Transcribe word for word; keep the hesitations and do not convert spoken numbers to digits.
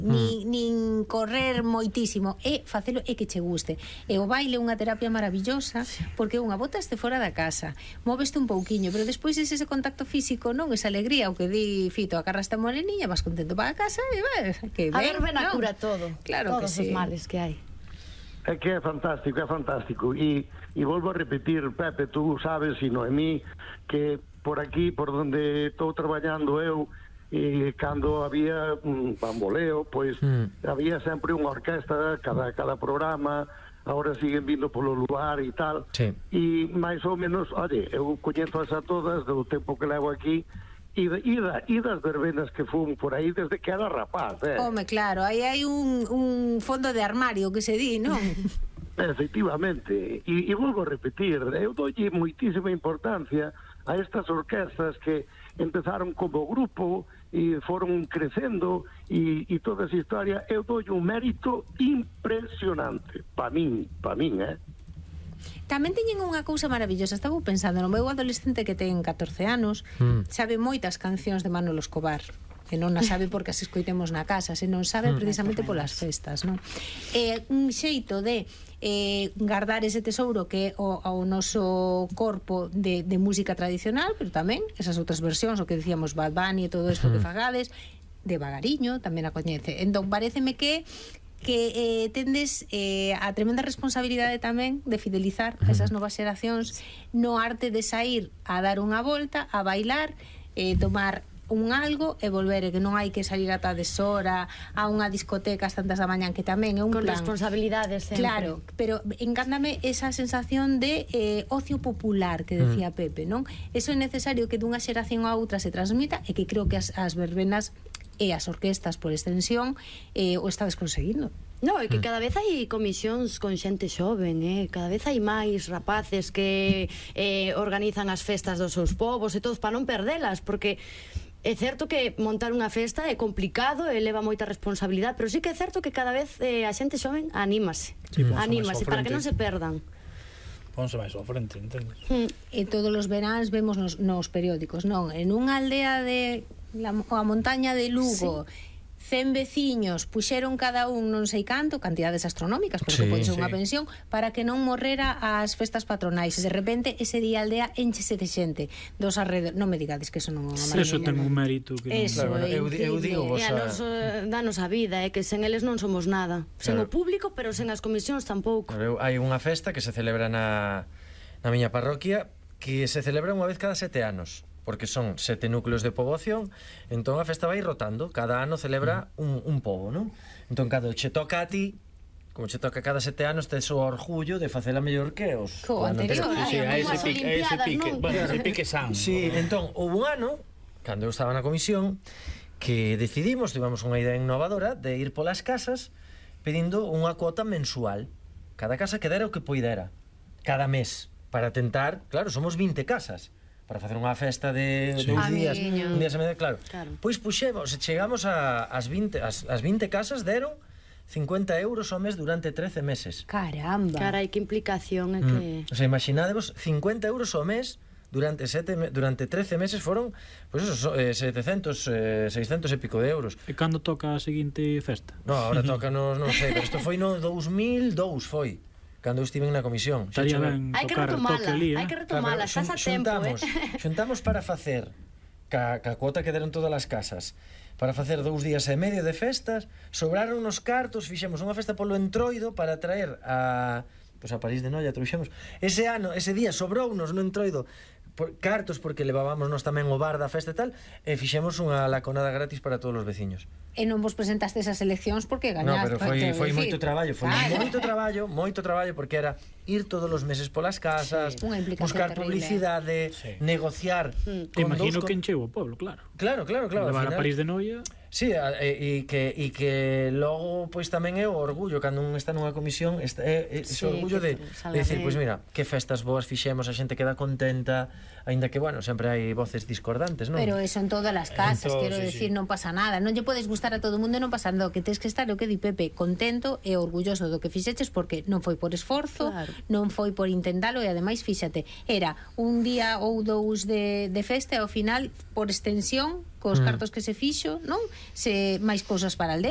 nin, nin correr moitísimo, é facelo e que che guste. E o baile é unha terapia maravillosa, porque unha botaste fora da casa, móveste un pouquiño, pero despois ese, ese contacto físico, non, esa alegría, o que di Fito, agarraste a moreniña, vas contento para a casa e vai, que ben, a ver, ven a non? cura todo, claro, todos que sí. os males que hai. É que é fantástico, é fantástico. E, e volvo a repetir, Pepe, tú sabes, e Noemí, que por aquí, por donde estou traballando eu, e cando había un bamboleo, pois mm. había sempre unha orquesta cada, cada programa, agora siguen vindo polo lugar e tal, sí. E máis ou menos, oye, eu coñezo a todas do tempo que levo aquí, e, de, e, da, e das verbenas que fun por aí desde que era rapaz, eh? Home, claro, aí hai un, un fondo de armario que se di, non? Efectivamente, e, e volvo a repetir, eu dolle moitísima importancia a estas orquestas que empezaron como grupo e foron crecendo e, e toda esa historia, eu dolle un mérito impresionante pa min, pa min, eh? Tamén teñen unha cousa maravillosa. Estaba pensando no meu adolescente que ten catorce anos, mm. sabe moitas cancións de Manolo Escobar, que non a sabe porque as escoitemos na casa, se non sabe precisamente polas festas, non? É un xeito de eh, guardar ese tesouro que é o, o noso corpo de, de música tradicional, pero tamén esas outras versións, o que dicíamos Bad Bunny e todo isto que fagades, devagariño, tamén a coñece. Entón, pareceme que que eh, tendes eh, a tremenda responsabilidade tamén de fidelizar a esas novas xeracións no arte de sair a dar unha volta, a bailar, eh, tomar un algo e volver, e que non hai que salir ata deshora a unha discoteca as tantas da mañán, que tamén é un con plan. Responsabilidades sempre. Claro, pero encántame esa sensación de eh, ocio popular que decía mm. Pepe, non? Eso é necesario que dunha xeración a outra se transmita, e que creo que as, as verbenas e as orquestas por extensión eh, o estades conseguindo. No, é que cada vez hai comisións con xente xoven, eh? Cada vez hai máis rapaces que eh, organizan as festas dos seus povos e todos para non perdelas, porque é certo que montar unha festa é complicado e leva moita responsabilidade, pero sí que é certo que cada vez eh, a xente xoven anímase, sí, anímase para que non se perdan. Ponse máis ao frente, entendes? Mm. E todos os veráns vemos nos, nos periódicos, non? En unha aldea de la, a montaña de Lugo, sí, cen veciños puxeron cada un non sei canto, cantidades astronómicas, porque sí, pode ser sí. unha pensión, para que non morrera as festas patronais. E de repente ese día a aldea enchese de xente dos alrededores. Non me digades que eso non é unha maravilla. Eso ten un mérito que eso, non... Claro, eu, eu digo vos a... E a nos uh, danos a vida, é eh, que sen eles non somos nada. Sen claro. O público, pero sen as comisións tampouco. Claro, hai unha festa que se celebra na, na miña parroquia, que se celebra unha vez cada sete anos, porque son sete núcleos de poboación. Entón a festa vai rotando, cada ano celebra un, un pobo, non? Entón cando che toca a ti, como che toca cada sete anos, tes o orgullo de facela mellor que os co anterior. Sí, a ese pique, a ese pique, bueno, ese pique san. Sí, entón, houve un ano, cando eu estaba na comisión, que decidimos, tivemos unha idea innovadora de ir polas casas pedindo unha cuota mensual. Cada casa que dera o que poidera, cada mes, para tentar, claro, somos vinte casas, para facer unha festa de sí. dous días, un día se me dé, claro. claro. Pois puxemos, chegamos a, as, vinte, as, as vinte casas deron cincuenta euros ao mes durante trece meses. Caramba. Carai, que implicación é que... Mm. O sea, imaginadevos, cincuenta euros ao mes durante sete, durante trece meses foron, pois pues eso, eh, setecentos, eh, seiscentos e pico de euros. E cando toca a seguinte festa? No, ahora toca, no, non sei, pero isto foi no dous mil dous, foi cando eu estive na comisión. Estaría ben hai que retomala, ali, eh? hai que retomala, estás a tempo, xuntamos, eh? xuntamos para facer ca, ca cuota que deron todas as casas, para facer dous días e medio de festas, sobraron uns cartos, fixemos unha festa polo Entroido para traer a, pois a París de Noia, trouxemos. Ese ano, ese día sobrounos no Entroido por, cartos porque levábamos nós tamén o bar da festa e tal, e fixemos unha laconada gratis para todos os veciños. E non vos presentaste esas eleccións porque gañaste. No, pero foi, foi moito traballo, foi claro. moito traballo, moito traballo, porque era ir todos os meses polas casas, sí, buscar terrible. publicidade, sí. negociar. Mm. Con imagino dos... que encheu o pueblo, claro. Claro, claro, claro. Levar a París de Noia. Sí, e que e que logo pois tamén é o orgullo cando un está nunha comisión, é ese sí, orgullo de, de decir, pois mira, que festas boas fixemos, a xente queda contenta, aínda que bueno, sempre hai voces discordantes, non? Pero eso en todas as casas, todo, quero sí, decir, sí. non pasa nada, non lle podes gustar a todo o mundo, non pasa nada, que tes que estar, o que di Pepe, contento e orgulloso do que fixeches, porque non foi por esforzo, claro. non foi por intentalo, e ademais fíxate, era un día ou dous de, de festa e ao final, por extensión, cos mm. cartos que se fixo, non? Se máis cousas para a aldea.